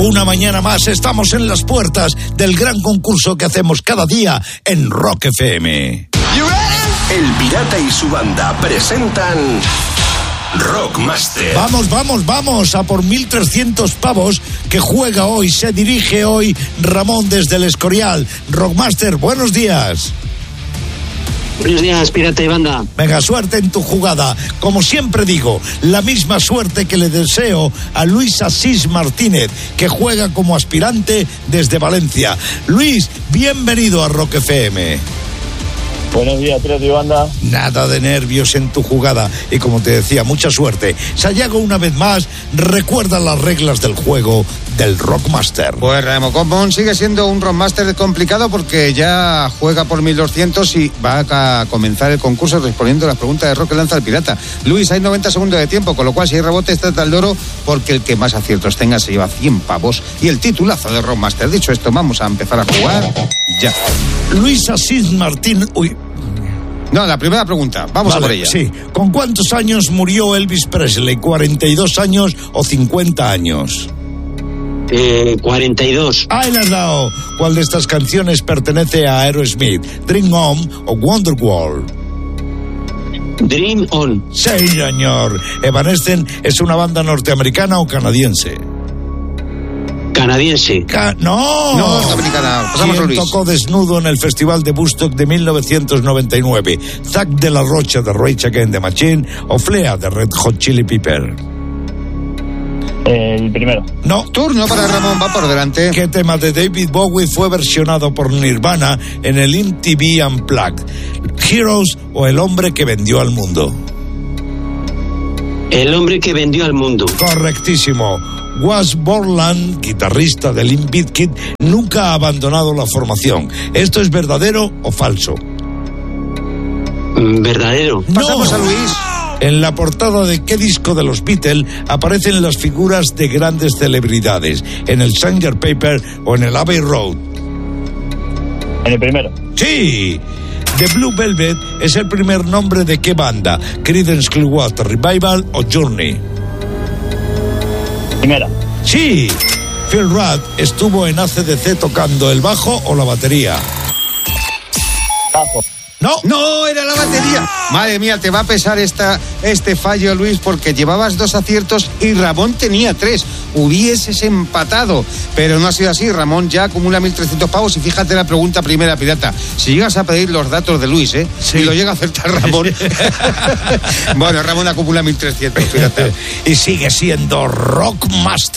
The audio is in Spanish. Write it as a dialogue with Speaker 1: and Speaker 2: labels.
Speaker 1: Una mañana más estamos en las puertas del gran concurso que hacemos cada día en Rock FM.
Speaker 2: El Pirata y su banda presentan Rockmaster.
Speaker 1: Vamos a por 1.300 pavos que juega hoy, se dirige hoy Ramón desde el Escorial. Rockmaster, buenos días.
Speaker 3: Buenos días, Pirata y banda.
Speaker 1: Venga, suerte en tu jugada. Como siempre digo, la misma suerte que le deseo a Luis Asís Martínez, que juega como aspirante desde Valencia. Luis, bienvenido a Rock FM.
Speaker 4: Buenos días, Pirata y banda.
Speaker 1: Nada de nervios en tu jugada y, como te decía, mucha suerte. Sayago, una vez más, recuerda las reglas del juego del Rockmaster.
Speaker 5: Pues Remo Common sigue siendo un Rockmaster complicado porque ya juega por 1.200 y va a comenzar el concurso respondiendo a las preguntas de rock que lanza el pirata. Luis, hay 90 segundos de tiempo, con lo cual si hay rebote trata el loro, porque el que más aciertos tenga se lleva 100 pavos y el titulazo de Rockmaster. Dicho esto, vamos a empezar a jugar ya.
Speaker 1: Luis Asís Martín...
Speaker 5: No, la primera pregunta, vamos a por ella.
Speaker 1: Sí, ¿con cuántos años murió Elvis Presley? ¿42 años o 50 años?
Speaker 3: 42.
Speaker 1: Ahí le has dado. ¿Cuál de estas canciones pertenece a Aerosmith? ¿Dream On o Wonderwall?
Speaker 3: Dream On.
Speaker 1: Sí, señor. Evanescence es una banda norteamericana o canadiense.
Speaker 3: Canadiense.
Speaker 5: No, norteamericana. Pasamos a
Speaker 1: ¿Quién
Speaker 5: Luis.
Speaker 1: tocó desnudo en el Festival de Woodstock de 1999? ¿Zack de la Rocha de Rage Against the Machine o Flea de Red Hot Chili Pepper?
Speaker 4: El primero.
Speaker 1: No.
Speaker 5: Turno para Ramón, va por delante.
Speaker 1: ¿Qué tema de David Bowie fue versionado por Nirvana en el MTV Unplugged? ¿Heroes o El hombre que vendió al mundo?
Speaker 3: El hombre que vendió al mundo.
Speaker 1: Correctísimo. Wes Borland, guitarrista de Limp Bizkit, nunca ha abandonado la formación. ¿Esto es verdadero o falso?
Speaker 3: Verdadero.
Speaker 5: Pasamos a Luis.
Speaker 1: En la portada de ¿qué disco de los Beatles aparecen las figuras de grandes celebridades? ¿En el Sgt. Pepper o en el Abbey Road?
Speaker 4: En el primero.
Speaker 1: ¡Sí! The Blue Velvet es el primer nombre de ¿qué banda? ¿Creedence Clearwater Revival o Journey?
Speaker 4: Primera.
Speaker 1: ¡Sí! Phil Rudd estuvo en AC/DC tocando el bajo o la batería.
Speaker 4: Bajo.
Speaker 5: No, era la batería. Madre mía, te va a pesar este fallo, Luis, porque llevabas 2 aciertos y Ramón tenía 3. Hubieses empatado, pero no ha sido así. Ramón ya acumula 1.300 pavos y fíjate la pregunta primera, pirata. Si llegas a pedir los datos de Luis,
Speaker 1: Sí.
Speaker 5: y lo llega a acertar Ramón. Bueno, Ramón acumula 1.300, pirata.
Speaker 1: Y sigue siendo Rockmaster.